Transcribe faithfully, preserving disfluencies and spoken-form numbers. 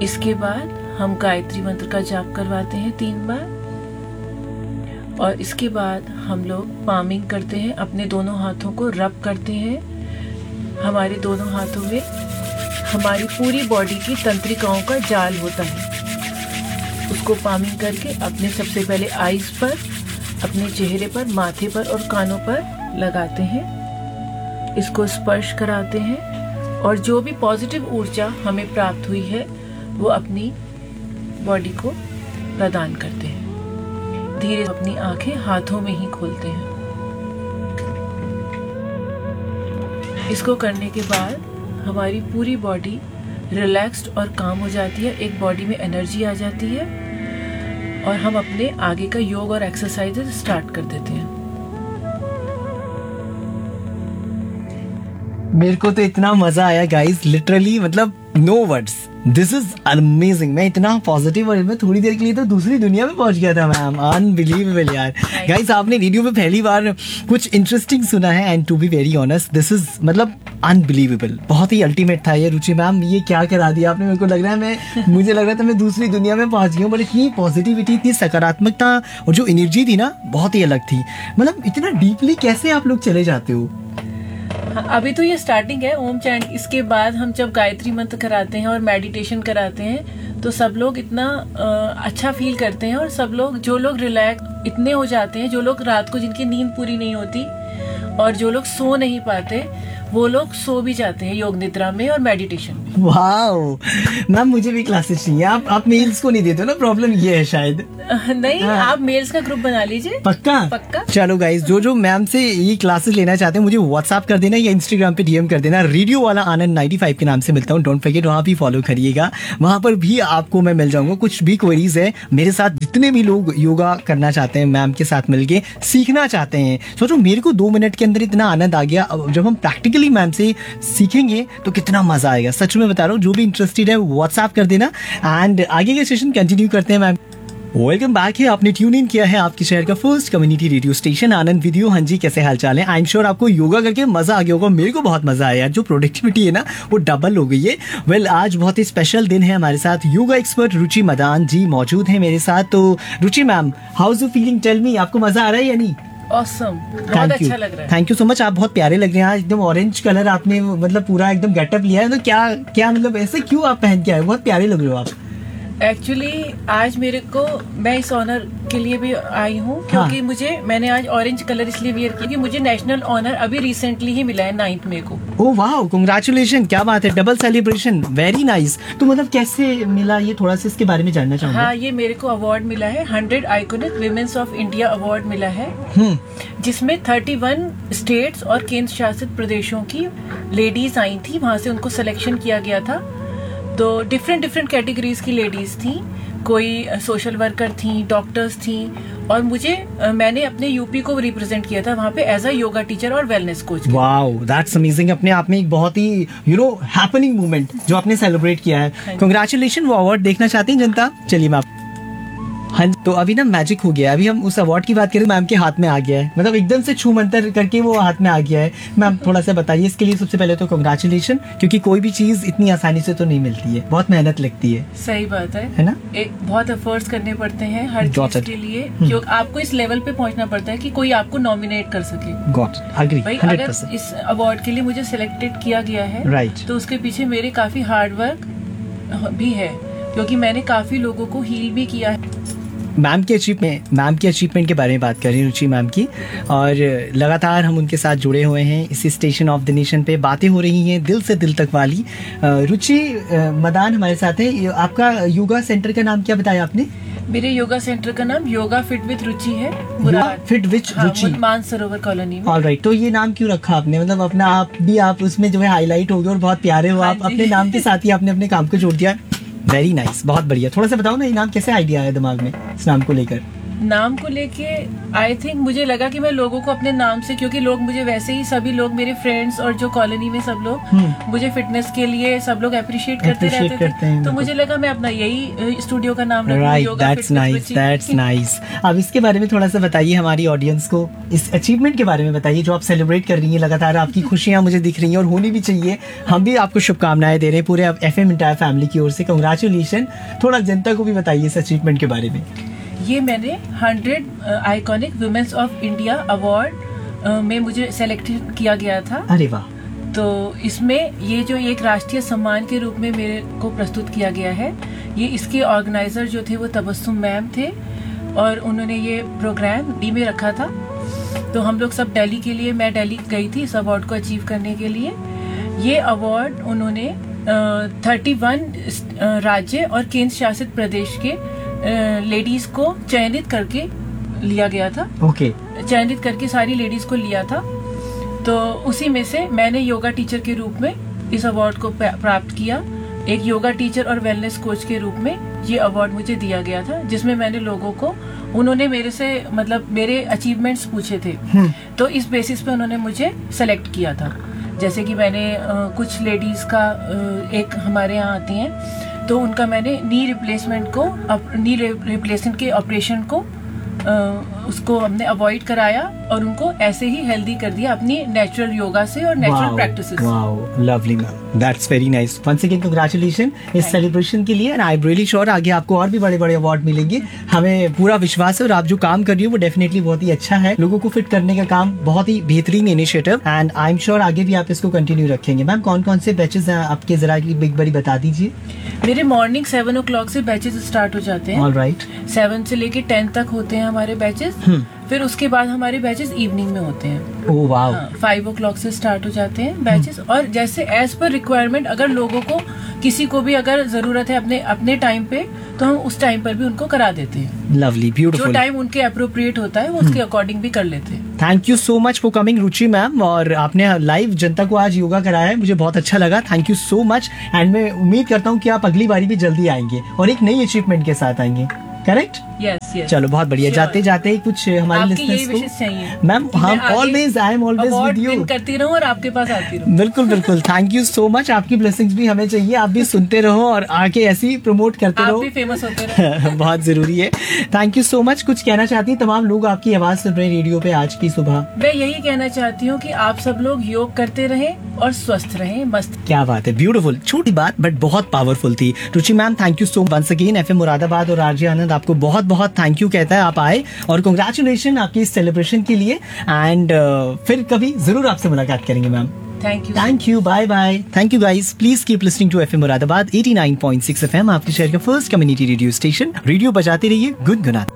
इसके बाद हम गायत्री मंत्र का जाप करवाते हैं तीन बार, और इसके बाद हम लोग पामिंग करते हैं, अपने दोनों हाथों को रब करते हैं। हमारे दोनों हाथों में हमारी पूरी बॉडी की तंत्रिकाओं का जाल होता है, उसको पामिंग करके अपने सबसे पहले आईज पर, अपने चेहरे पर, माथे पर और कानों पर लगाते हैं। इसको स्पर्श कराते हैं और जो भी पॉजिटिव ऊर्जा हमें प्राप्त हुई है वो अपनी बॉडी को प्रदान करते हैं। धीरे अपनी आंखें हाथों में ही खोलते हैं। इसको करने के बाद हमारी पूरी बॉडी रिलैक्स्ड और काम हो जाती है, एक बॉडी में एनर्जी आ जाती है और हम अपने आगे का योग और एक्सरसाइजेज स्टार्ट कर देते हैं। मेरे को तो इतना मजा आया गाइस, लिटरली मतलब no words, this is amazing. मैं इतना पॉजिटिव और मैं थोड़ी देर के लिए तो दूसरी दुनिया में पहुंच गया था मैम, अनबिलीवेबल यार। गाइस आपने रेडियो पे पहली बार कुछ इंटरेस्टिंग सुना है and to be very honest this is मतलब अनबिलीवेबल, बहुत ही अल्टीमेट था ये। रुचि मैम ये क्या करा दिया आपने, मेरे को लग रहा है मैं मुझे लग रहा था मैं दूसरी दुनिया में पहुंच गया हूँ। बट इतनी पॉजिटिविटी, इतनी सकारात्मकता और जो एनर्जी थी ना बहुत ही अलग थी। मतलब इतना डीपली कैसे आप लोग चले जाते हो? अभी तो ये स्टार्टिंग है ओम चैंट। इसके बाद हम जब गायत्री मंत्र कराते हैं और मेडिटेशन कराते हैं तो सब लोग इतना आ, अच्छा फील करते हैं, और सब लोग जो लोग रिलैक्स इतने हो जाते हैं, जो लोग रात को जिनकी नींद पूरी नहीं होती और जो लोग सो नहीं पाते वो लोग सो भी जाते हैं योग निद्रा में और मेडिटेशन में। वाओ मैम मुझे भी क्लासेस चाहिए। आप आप मेल्स को नहीं देते हो ना, प्रॉब्लम ये है शायद। नहीं हाँ। आप मेल्स का ग्रुप बना लीजिए। पक्का पक्का। चलो गाइस जो जो मैम से ये क्लासेस लेना चाहते हैं मुझे व्हाट्सएप कर देना या इंस्टाग्राम पे डीएम कर देना। रेडियो वाला आनंद नाइन्टी फाइव के नाम से मिलता हूँ, डोंट फॉरगेट वहाँ भी फॉलो करिएगा, वहाँ पर भी आपको मैं मिल जाऊंगा। कुछ भी क्वेरीज है मेरे साथ, जितने भी लोग योगा करना चाहते हैं मैम के साथ मिलके सीखना चाहते हैं, सोचो मेरे को दो मिनट के अंदर इतना आनंद आ गया। जब हम प्रैक्टिकली मैम से सीखेंगे तो कितना मजा आएगा, सच में बता रहा हूँ। जो भी इंटरेस्टेड है व्हाट्सएप कर देना एंड आगे के सेशन कंटिन्यू करते हैं मैम। वेलकम बैक है, आपने ट्यून इन किया है आपके शहर का फर्स्ट कम्युनिटी रेडियो स्टेशन आनंद वीडियो। हाँ जी कैसे हालचाल है? आई एम श्योर आपको योगा करके मजा आ गया होगा। मेरे को बहुत मजा आया, जो प्रोडक्टिविटी है ना वो डबल हो गई है। वेल well, आज बहुत ही स्पेशल दिन है, हमारे साथ योगा एक्सपर्ट रुचि मदान जी मौजूद है मेरे साथ। तो रुचि ma'am how is you feeling, tell me, आपको मजा आ रहा है या नहीं? Awesome. बहुत अच्छा लग रहा है। थैंक यू सो मच, आप बहुत प्यारे लग रहे हैं आज, एकदम ऑरेंज कलर आपने मतलब पूरा एकदम गेटअप लिया है। तो क्या क्या मतलब ऐसे क्यों आप पहन के आए, बहुत प्यारे लग रहे हो आप। एक्चुअली आज मेरे को, मैं इस ऑनर के लिए भी आई हूँ क्योंकि हाँ. मुझे मैंने आज ऑरेंज कलर इसलिए वियर किया क्योंकि मुझे नेशनल ऑनर अभी रिसेंटली ही मिला है नाइन्थ मई को। ओह वाह, कांग्रेचुलेशन, क्या बात है, डबल सेलिब्रेशन, वेरी नाइस। तो मतलब कैसे मिला ये, थोड़ा सा इसके बारे में जानना चाहूँगा। हाँ, ये मेरे को अवार्ड मिला है, hundred iconic women's of India award मिला है, जिसमें थर्टी वन स्टेट्स और केंद्र शासित प्रदेशों की लेडीज आई थी, वहाँ से उनको सिलेक्शन किया गया था। तो डिफरेंट डिफरेंट कैटेगरीज की लेडीज थी, कोई सोशल वर्कर थी, डॉक्टर्स थी, और मुझे मैंने अपने यूपी को रिप्रेजेंट किया था वहाँ पे एज अ योगा टीचर और wellness coach. Wow that's amazing, अपने आप में एक बहुत ही यू नो हैपनिंग मोमेंट जो आपने सेलिब्रेट किया है। कांग्रेचुलेशन। वो अवार्ड देखना चाहते हैं जनता? चलिए मैं हाँ, तो अभी ना मैजिक हो गया है। अभी हम उस अवार्ड की बात करें, मैम के हाथ में आ गया है, मतलब एकदम से छू मंतर करके वो हाथ में आ गया है। मैम थोड़ा सा बताइए इसके लिए। सबसे पहले तो कांग्रेचुलेशन, क्योंकि कोई भी चीज इतनी आसानी से तो नहीं मिलती है, बहुत मेहनत लगती है। सही बात है, है ना? एक बहुत एफर्ट्स करने पड़ते हैं हर चीज के लिए, क्योंकि आपको इस लेवल पे पहुंचना पड़ता है कि कोई आपको नॉमिनेट कर सके। गॉट एग्री, भाई अगर इस अवार्ड के लिए मुझे सिलेक्टेड किया गया है, राइट, तो उसके पीछे मेरे काफी हार्ड वर्क भी है, क्योंकि मैंने काफी लोगों को हील भी किया है। मैम के अचीवमेंट मैम के अचीवमेंट के बारे में बात कर रही हैं रुचि मैम की, और लगातार हम उनके साथ जुड़े हुए हैं। इसी स्टेशन ऑफ द नेशन पे बातें हो रही हैं दिल से दिल तक वाली। रुचि मदान हमारे साथ है। आपका योगा सेंटर का नाम क्या बताया आपने? मेरे योगा सेंटर का नाम योगा फिट विद रुचि है, fit with Ruchi, Mansarovar colony में। ऑलराइट, तो ये नाम क्यों रखा आपने? मतलब अपना आप भी आप उसमें जो है हाईलाइट हो गए और बहुत प्यारे हो आप, अपने नाम के साथ ही आपने अपने काम को जोड़ दिया। वेरी नाइस, बहुत बढ़िया। थोड़ा सा बताओ ना ये नाम कैसे आइडिया आया दिमाग में इस नाम को लेकर? नाम को लेके आई थिंक मुझे लगा कि मैं लोगों को अपने नाम से, क्योंकि लोग मुझे वैसे ही सभी लोग मेरे फ्रेंड्स और जो कॉलोनी में सब लोग मुझे फिटनेस के लिए सब लोग अप्रिशिएट करते रहते करते थे, तो मुझे लगा मैं अपना यही स्टूडियो का नाम रखूं, right, yoga that's nice, that's nice. अब इसके बारे में थोड़ा सा बताइए हमारी ऑडियंस को, इस अचीवमेंट के बारे में बताइए जो आप सेलिब्रेट कर रही हैं लगातार। आपकी खुशियां मुझे दिख रही हैं और होनी भी चाहिए। हम भी आपको शुभकामनाएं दे रहे हैं पूरे एफएम इंटायर फैमिली की ओर से। कांग्रेचुलेशन। थोड़ा जनता को भी बताइए इस अचीवमेंट के बारे में। ये मैंने hundred iconic women's of India award में मुझे सेलेक्ट किया गया था। अरे वाह। तो इसमें ये जो एक राष्ट्रीय सम्मान के रूप में मेरे को प्रस्तुत किया गया है, ये इसके ऑर्गेनाइजर जो थे वो तबस्सुम मैम थे और उन्होंने ये प्रोग्राम डी में रखा था। तो हम लोग सब दिल्ली के लिए, मैं दिल्ली गई थी इस अवार्ड को अचीव करने के लिए। ये अवार्ड उन्होंने थर्टी वन राज्य और केंद्र शासित प्रदेश के लेडीज को चयनित करके लिया गया था। Okay okay. चयनित करके सारी लेडीज को लिया था। तो उसी में से मैंने योगा टीचर के रूप में इस अवार्ड को प्राप्त किया। एक योगा टीचर और वेलनेस कोच के रूप में ये अवार्ड मुझे दिया गया था, जिसमें मैंने लोगों को, उन्होंने मेरे से मतलब मेरे अचीवमेंट्स पूछे थे, तो इस बेसिस पे उन्होंने मुझे सेलेक्ट किया था। जैसे कि मैंने आ, कुछ लेडीज का आ, एक हमारे यहाँ आती हैं, तो उनका मैंने नी रिप्लेसमेंट को, नी रिप्लेसमेंट के ऑपरेशन को आ, उसको हमने अवॉइड कराया और उनको ऐसे ही हेल्दी कर दिया अपनी नेचुरल योगा से और नेचुरल प्रैक्टिसेस से। Wow, lovely ma'am, that's very nice. Once again congratulation इस सेलिब्रेशन के लिए and I am really sure आगे आपको और भी बड़े बड़े अवार्ड मिलेंगे। हमें पूरा विश्वास है और आप जो काम कर रही हो वो डेफिनेटली बहुत ही अच्छा है। लोगों को फिट करने का काम बहुत ही बेहतरीन initiative and I am sure आगे भी आप इसको कंटिन्यू रखेंगे। मैम कौन कौन से बैचेस हैं आपके, जरा की बिग बड़ी बता दीजिए। मेरे मॉर्निंग सेवन ओ क्लॉक से बैचेस स्टार्ट हो जाते हैं। ऑलराइट। सेवन से लेके टेन तक होते हैं हमारे बैचेस। फिर उसके बाद हमारे बैचेस इवनिंग में होते हैं। Oh wow. फाइव ओ क्लॉक से स्टार्ट हो जाते हैं बैचेस। और जैसे एज पर रिक्वायरमेंट, अगर लोगों को किसी को भी अगर जरूरत है अपने अपने टाइम पे, तो हम उस टाइम पर भी उनको करा देते हैं। Lovely, beautiful. जो टाइम उनके अप्रोप्रिएट होता है वो उसके अकॉर्डिंग भी कर लेते हैं। Thank you so much for coming Ruchi ma'am, और आपने लाइव जनता को आज योगा कराया है, मुझे बहुत अच्छा लगा। Thank you so much and मैं उम्मीद करता हूँ कि आप अगली बारी भी जल्दी आएंगे और एक नई अचीवमेंट के साथ आएंगे। करेक्ट? Yes yes. चलो बहुत बढ़िया। जाते जाते कुछ हमारे लिसनर्स को, मैम हम always I am always with you करती रहूं और आपके पास आती रहूं। बिल्कुल बिल्कुल। Thank you so much. आपकी ब्लेसिंग्स भी हमें चाहिए। आप भी सुनते रहो और आके ऐसे ही प्रमोट करते आप रहो, भी फेमस होते रहो। बहुत जरूरी है। Thank you so much. कुछ कहना चाहती हैं तमाम लोग आपकी आवाज सुन रहे रेडियो पे आज की सुबह? मैं यही कहना चाहती हूँ कि आप सब लोग योग करते रहें और स्वस्थ रहें, मस्त। क्या बात है, ब्यूटीफुल। छोटी बात बट बहुत पावरफुल थी। रुचि ma'am thank you so once again. FM Moradabad और आरजे आनंद आपको बहुत बहुत थैंक यू कहता है, आप आए और कांग्रेचुलेशन आपकी इस सेलिब्रेशन के लिए। एंड uh, फिर कभी जरूर आपसे मुलाकात करेंगे ma'am. Thank you thank you, bye bye. Thank you guys. Please keep listening to FM Moradabad eighty nine point six FM, आपके शहर का first community radio station. Radio बजाते रहिए, गुनगुनाते।